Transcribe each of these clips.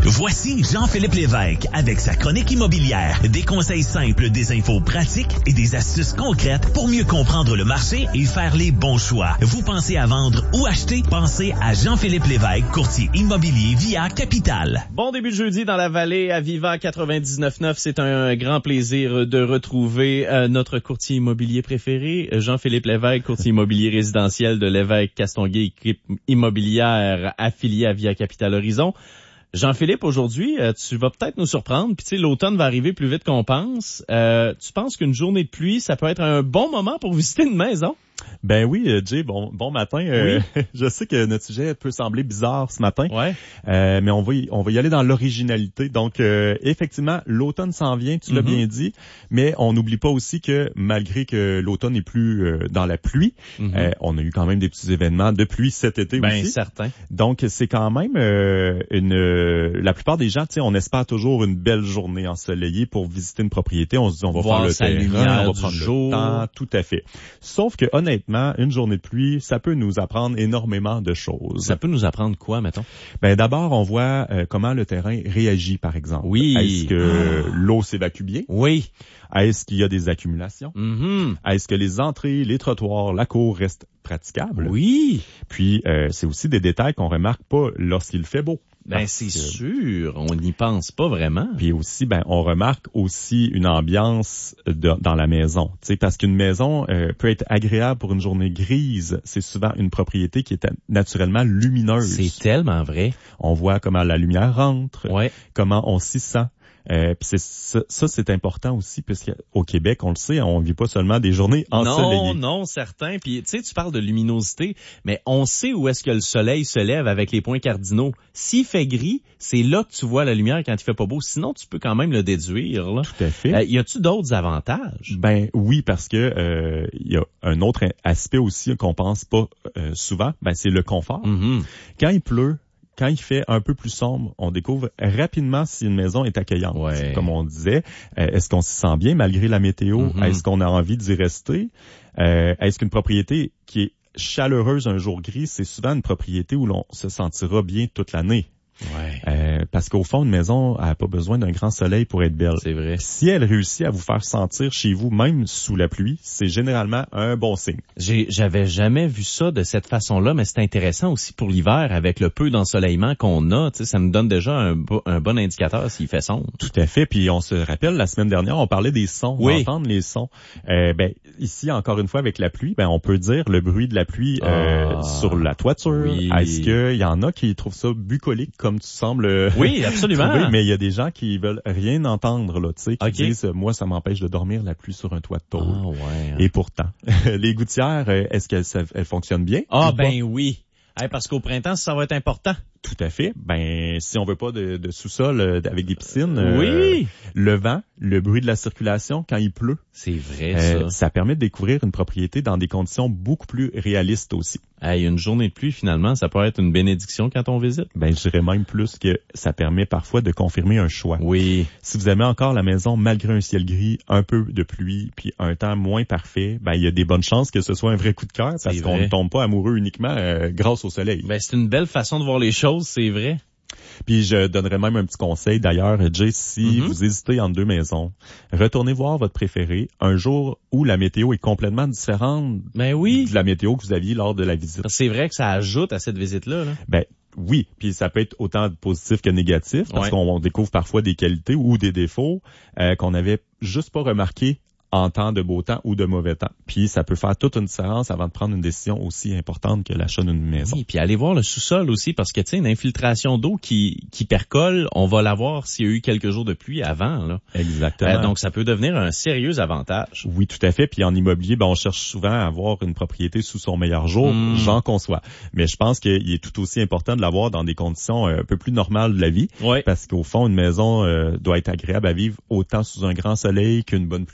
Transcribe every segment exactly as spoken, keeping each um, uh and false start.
Voici Jean-Philippe Lévesque avec sa chronique immobilière. Des conseils simples, des infos pratiques et des astuces concrètes pour mieux comprendre le marché et faire les bons choix. Vous pensez à vendre ou acheter? Pensez à Jean-Philippe Lévesque, courtier immobilier via Capital. Bon début de jeudi dans la vallée à Viva quatre-vingt-dix-neuf neuf. C'est un grand plaisir de retrouver euh, notre courtier immobilier préféré, Jean-Philippe Lévesque, courtier immobilier résidentiel de Lévesque Castonguay, équipe immobilière affiliée à Via Capital Horizon. Jean-Philippe, aujourd'hui, euh, tu vas peut-être nous surprendre. Puis tu sais, l'automne va arriver plus vite qu'on pense. Euh, tu penses qu'une journée de pluie, ça peut être un bon moment pour visiter une maison? Ben oui, euh, Jay, bon bon matin. Euh, oui. Je sais que notre sujet peut sembler bizarre ce matin, ouais. euh, mais on va y, on va y aller dans l'originalité. Donc, euh, effectivement, l'automne s'en vient, tu l'as mm-hmm. bien dit, mais on n'oublie pas aussi que malgré que l'automne est plus euh, dans la pluie, mm-hmm. euh, on a eu quand même des petits événements de pluie cet été ben, aussi. Ben certain. Donc, c'est quand même euh, une. Euh, la plupart des gens, tu sais, on espère toujours une belle journée ensoleillée pour visiter une propriété. On se dit, on va voir faire le terrain, on va prendre jour. le temps, tout à fait. Sauf que honnêtement, une journée de pluie, ça peut nous apprendre énormément de choses. Ça peut nous apprendre quoi, mettons? Ben d'abord, on voit euh, comment le terrain réagit, par exemple. Oui. Est-ce que ah. l'eau s'évacue bien? Oui. Est-ce qu'il y a des accumulations? Mm-hmm. Est-ce que les entrées, les trottoirs, la cour restent praticables? Oui. Puis, euh, c'est aussi des détails qu'on remarque pas lorsqu'il fait beau. Ben c'est que... sûr, on n'y pense pas vraiment. Puis aussi, ben on remarque aussi une ambiance de, dans la maison, tu sais, parce qu'une maison euh, peut être agréable pour une journée grise. C'est souvent une propriété qui est naturellement lumineuse. C'est tellement vrai. On voit comment la lumière rentre, ouais. comment on s'y sent. Euh, puis c'est ça, ça c'est important aussi puisqu'au Québec, on le sait, on vit pas seulement des journées ensoleillées. Non, non, certain. Puis tu sais, tu parles de luminosité, mais on sait où est-ce que le soleil se lève avec les points cardinaux. S'il fait gris, c'est là que tu vois la lumière quand il fait pas beau. Sinon, tu peux quand même le déduire. Là. Tout à fait. Euh, y a-tu d'autres avantages? Ben oui, parce que euh, il y a un autre aspect aussi qu'on pense pas euh, souvent. Ben c'est le confort. Mm-hmm. Quand il pleut. Quand il fait un peu plus sombre, on découvre rapidement si une maison est accueillante. Ouais. Comme on disait, euh, est-ce qu'on s'y sent bien malgré la météo? Mm-hmm. Est-ce qu'on a envie d'y rester? Euh, est-ce qu'une propriété qui est chaleureuse un jour gris, c'est souvent une propriété où l'on se sentira bien toute l'année? Ouais. Euh, parce qu'au fond, une maison n'a pas besoin d'un grand soleil pour être belle. C'est vrai. Si elle réussit à vous faire sentir chez vous, même sous la pluie, c'est généralement un bon signe. J'ai, j'avais jamais vu ça de cette façon-là, mais c'est intéressant aussi pour l'hiver avec le peu d'ensoleillement qu'on a. Tu sais, ça nous donne déjà un, bo- un bon indicateur s'il fait sombre. Tout à fait. Puis on se rappelle, la semaine dernière, on parlait des sons, oui. d'entendre les sons. Euh, ben ici, encore une fois, avec la pluie, ben on peut dire le bruit de la pluie euh, ah, sur la toiture. Oui. Est-ce qu'il y en a qui trouvent ça bucolique, comme tu sembles oui, absolument. trouver, mais il y a des gens qui veulent rien entendre, là, tu sais, qui okay. disent, moi, ça m'empêche de dormir la pluie sur un toit de tôle. Ah, ouais, hein. Et pourtant, les gouttières, est-ce qu'elles elles fonctionnent bien? Ah, ben oui. Hey, parce qu'au printemps, ça va être important. Tout à fait. Ben, si on veut pas de, de sous-sol euh, avec des piscines, oui. euh, le vent, le bruit de la circulation quand il pleut, c'est vrai euh, ça. Ça permet de découvrir une propriété dans des conditions beaucoup plus réalistes aussi. Hey, une journée de pluie, finalement, ça peut être une bénédiction quand on visite. Ben, je dirais même plus que ça permet parfois de confirmer un choix. Oui. Si vous aimez encore la maison malgré un ciel gris, un peu de pluie, puis un temps moins parfait, ben il y a des bonnes chances que ce soit un vrai coup de cœur parce c'est qu'on vrai. ne tombe pas amoureux uniquement euh, grâce au soleil. Ben, c'est une belle façon de voir les choses, c'est vrai. Puis je donnerais même un petit conseil d'ailleurs, Jay, si mm-hmm. vous hésitez entre deux maisons, retournez voir votre préféré un jour où la météo est complètement différente ben oui. de la météo que vous aviez lors de la visite. C'est vrai que ça ajoute à cette visite-là. Là. Ben oui, puis ça peut être autant positif que négatif parce ouais. qu'on découvre parfois des qualités ou des défauts euh, qu'on n'avait juste pas remarqué en temps de beau temps ou de mauvais temps. Puis ça peut faire toute une différence avant de prendre une décision aussi importante que l'achat d'une maison. Oui, puis aller voir le sous-sol aussi, parce que tu sais, une infiltration d'eau qui qui percole, on va la voir s'il y a eu quelques jours de pluie avant. Là. Exactement. Euh, donc ça peut devenir un sérieux avantage. Oui, tout à fait. Puis en immobilier, ben on cherche souvent à avoir une propriété sous son meilleur jour, mmh. j'en conçois. Mais je pense qu'il est tout aussi important de l'avoir dans des conditions un peu plus normales de la vie. Oui. Parce qu'au fond, une maison euh, doit être agréable à vivre autant sous un grand soleil qu'une bonne pluie d'automne.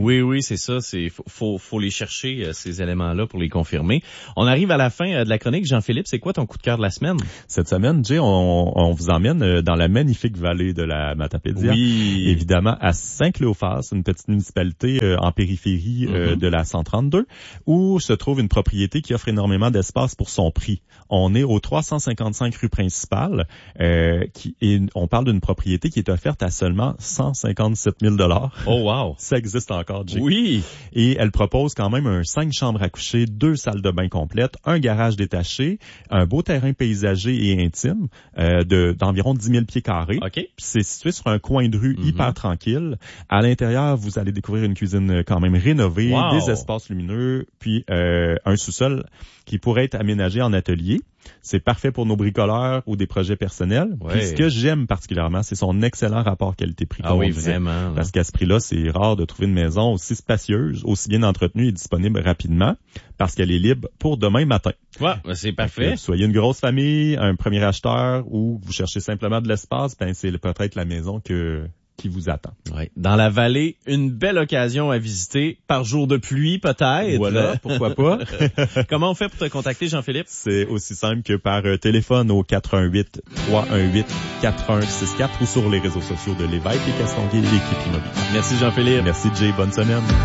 Oui, oui, c'est ça. C'est faut, faut, faut les chercher, euh, ces éléments-là, pour les confirmer. On arrive à la fin euh, de la chronique. Jean-Philippe, c'est quoi ton coup de cœur de la semaine? Cette semaine, Jay, on, on vous emmène euh, dans la magnifique vallée de la Matapédia. Oui. Évidemment, à Saint-Cléophas, une petite municipalité euh, en périphérie euh, mm-hmm. de la cent trente-deux, où se trouve une propriété qui offre énormément d'espace pour son prix. On est au trois cent cinquante-cinq rue principale, euh, qui est, on parle d'une propriété qui est offerte à seulement cent cinquante-sept mille dollars. Oh wow! Ça existe encore, Jay. Oui! Et elle propose quand même un cinq chambres à coucher, deux salles de bain complètes, un garage détaché, un beau terrain paysager et intime euh, de d'environ dix mille pieds carrés. OK. C'est situé sur un coin de rue mm-hmm. hyper tranquille. À l'intérieur, vous allez découvrir une cuisine quand même rénovée, wow. des espaces lumineux, puis euh, un sous-sol qui pourrait être aménagé en atelier. C'est parfait pour nos bricoleurs ou des projets personnels. Ouais. Puis ce que j'aime particulièrement, c'est son excellent rapport qualité-prix. Ah oui, vraiment. Là. Parce qu'à ce prix-là, c'est rare de trouver une maison aussi spacieuse, aussi bien entretenue et disponible rapidement, parce qu'elle est libre pour demain matin. Ouais, c'est parfait. Donc, soyez une grosse famille, un premier acheteur, ou vous cherchez simplement de l'espace, ben c'est peut-être la maison que qui vous attend. Ouais. Dans la vallée, une belle occasion à visiter par jour de pluie peut-être. Voilà, pourquoi pas. Comment on fait pour te contacter, Jean-Philippe? C'est aussi simple que par téléphone au quatre un huit, trois un huit, quatre un six quatre ou sur les réseaux sociaux de Lévesque et Castonguay, l'équipe immobilière. Merci Jean-Philippe. Merci Jay, bonne semaine.